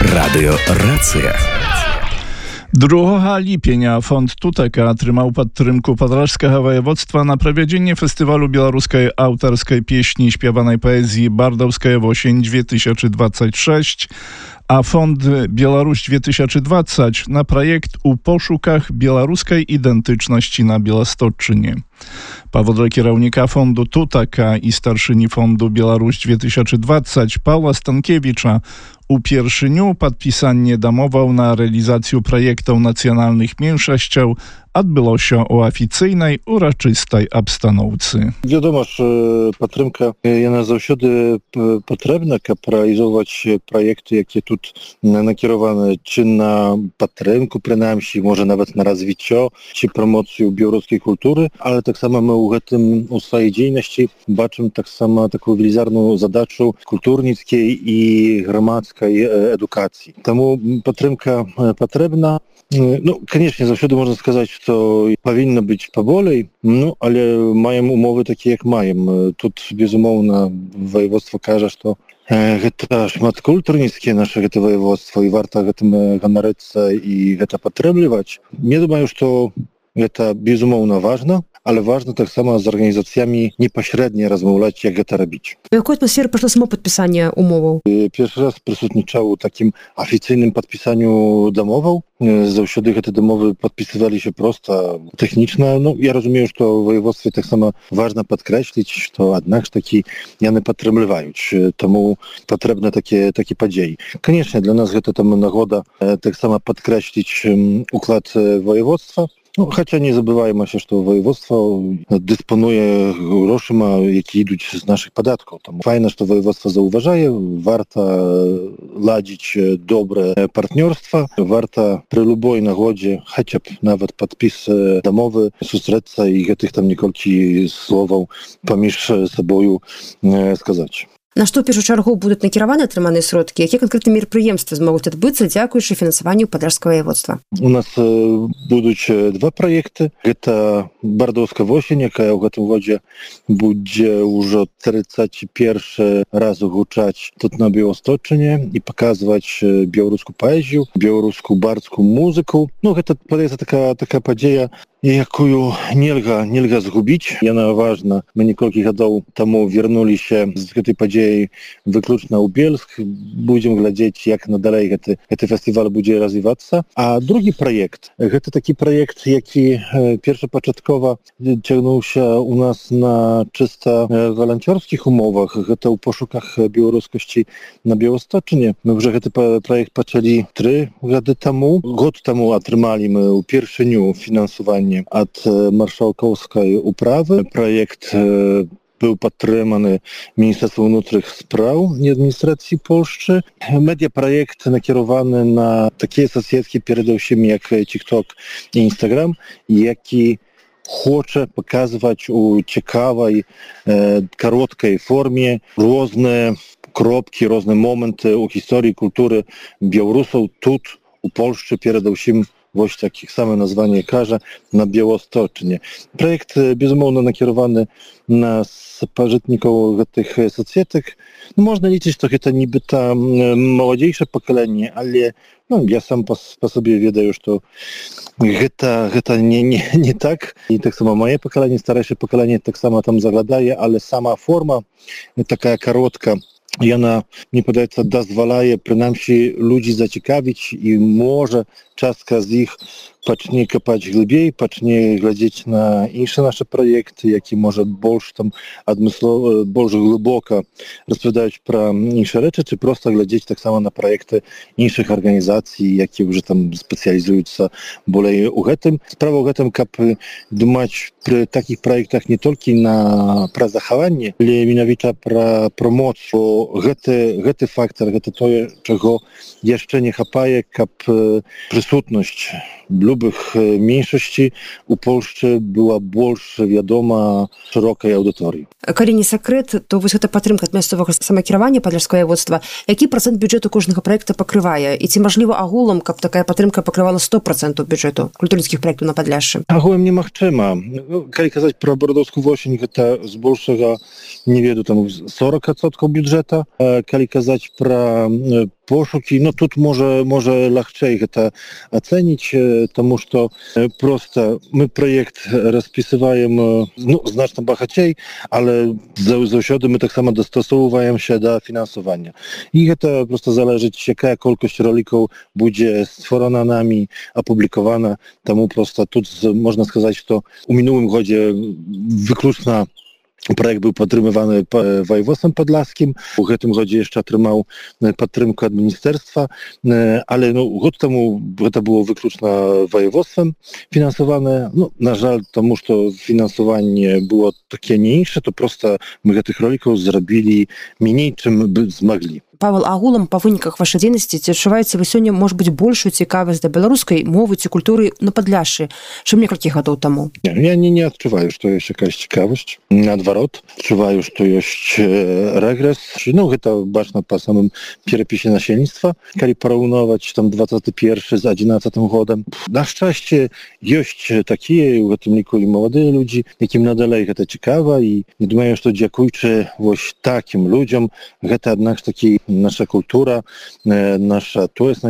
Radio Рацыя. 2 ліпеня фонд Тутека атрымаў падтрымку падражскага ваяводства на правядзенне фестывалю беларускай аўтарскай песні і śpiewanej паэзіі «Бардаўская восень 2026», a Fond Białoruś 2020 na projekt u poszukach białoruskiej identyczności na Białostocczynie. Powód kierownika Fondu Tuteka i starszyni Fondu Białoruś 2020 Pawła Stankiewicza u pierwszyniu podpisanie damował na realizację projektów nacjonalnych mniejszościów odbyło się o oficjalnej, uroczystej abstanowcy. Wiadomo, że podtrymka jest zawsze potrzebna, aby realizować projekty, jakie tu nakierowane, czy na podtrymku, przynajmniej, może nawet na rozwicie, czy promocję białoruskiej kultury, ale tak samo my u swojej działalności baczymy tak samo taką wielizarną zadачу kulturnickiej i gromadzkiej edukacji. Temu podtrymka potrzebna. No, конечно, zawsze można сказать, что powinno być поболей, no, ale mają umowy takie, jak mają. Тут, безумовно, województwo każe, że гэта шмат культурніцкія наша гэта ваяводства і варта гэтым ганарыцца і гэта падтрымліваць. Я думаю, што гэта безумоўна важна, ale ważne tak samo z organizacjami непосреднio rozmawiać, jak to robić. W jakiej atmosferze poszło samo podpisanie umową? Pierwszy raz przysutniczał takim oficjalnym podpisaniu domową. Zawsze te domowy podpisywali się prosto, technicznie. No, ja rozumiem, że to w województwie tak samo ważne podkreślić, że jednak taki jany podtrzymywają. Temu potrzebne takie podzieje. Koniecznie dla nas to tam nagroda tak samo podkreślić układ województwa. No, chociaż nie zabywajmy się, że województwo dysponuje groszyma, jakie idą z naszych podatków. Fajne, że województwo zauważaje, warto ladzić dobre partnerstwa, warto przy любой nagodzie, chociaż nawet podpis domowy, susreться i tych tam niekolki słowów поміж собою сказать. На што ў першую чаргу будуць накіраваны атрыманыя сродкі? Якія канкрэтныя мерапрыемствы змогуць адбыцца дзякуючы фінансаванню падражскага ваяводства? У нас будуць 2 праекты. Гэта Бардаўская восень, якая ў гэтым годзе будзе ўжо 31 раз гучаць тут на Біалосточчыне і паказваць беларускую паэзію, беларускую бардскую музыку. Ну, гэта падаецца такая падзея, якую нельга згубіць. Яна важна. Мы некалькі гадоў таму вярнуліся з гэтай падзеі выключна ў Бельск. Будзем глядзець, як надалей гэты фестываль будзе развівацца. А другі праект, гэта такі праект, які першапачаткова цягнуўся у нас на чыста валанцёрскіх умовах. Гэта ў пошуках беларускасці на Біалосточчыне. Мы ўжо гэты праект пачалі 3 гады таму. Год таму атрымалі мы ўпершыню фінансаванне ад маршалкаўскай управы. Праект był podtrzymany Ministerstwem Wewnętrznych Spraw i Administracji Polski. Mediaprojekt nakierowany na takie socjeckie przede wszystkim jak TikTok i Instagram, jaki chce pokazywać u ciekawej, krótkiej formie różne kropki, różne momenty u historii, kultury Białorusów, tu u Polski przede wszystkim. Właśnie takich same nazwanie każe na Białostocczynie. Projekt безумовно nakierowany na spożytników tych socjetek. No, można liczyć, że to niby ta młodziejsze pokolenie, ale no, ja sam po sobie wiedział, że to nie tak. I tak samo moje pokolenie, starsze pokolenie tak samo tam zaglądaje, ale sama forma taka krótka, i ona, mnie podaється, дозволяє, принаймні, ludzi zaciekawić i może частка z ich пачне копаць глыбей, пачне глядзець на іншыя нашы праекты, які можа больш там адмыслова, больш глыбока распавядаюць пра іншыя рэчы, ці проста глядзець таксама на праекты іншых арганізацый, якія ўжо там спецыялізуюцца болей у гэтым. Справа ў гэтым, каб думаць пры такіх праектах не толькі пра захаванне, але менавіта пра прамоцыю. Гэты фактар, гэта тое, чаго яшчэ не хапае, каб прысутнасць любых mniejszości u Polski była больше wiadoma szerokiej audytorii. Калі не сакрэт, то вось гэта падтрымка ад мясцовага самакіравання падляшскага воеводства. Які працэнт бюджэту кожнага праекта пакрывае? І ці мажліва агулам, каб такая падтрымка пакрывала 100% бюджэту культурніцкіх праектаў на Падляшшы? Агулам немагчыма. Калі казаць пра Бардаўскую восень, гэта збольшага, не веду, там 40% бюджэта. Калі казаць пра пошукі, no тут może легчэй гэта ацэніць, таму што проста мы праект распісываем значна багацей, але заўсёды мы таксама дастасоўваемся да фінансавання. І гэта проста залежыць, якая колькасць ролікаў будзе створана нами, апублікавана. Таму проста тут можна сказаць, што у мінулым годзе выключна Projekt był podtrzymywany województwem podlaskim. W tym godzie jeszcze otrzymał podtrzymkę od ministerstwa, ale rok temu to było wyklucznie województwem finansowane. Na żal, тому że finansowanie było takie mniejsze, to prosto my tych rolików zrobili mniej, czym by zmogli. Павел, агулам па выніках вашай дзейнасці ці адчуваеце вы сёння, можа быць, большую цікавасць да беларускай мовы ці культуры на Падляшшы, чым некалькі гадоў таму? Я не адчуваю, што ёсць якаясь цікавасць. Наадварот, адчуваю, што ёсць рэгрэс. Гэта бачна па самым перапісе насельніцтва, калі параўноwać там 21 z 11 годам. На шчасце, ёсць такія, у гэтым ліку і маладыя людзі, якім надалей гэта цікава, і думаю, што дзякуючы вось такім людзям, гэта аднак такі наша культура, наша тоеснасць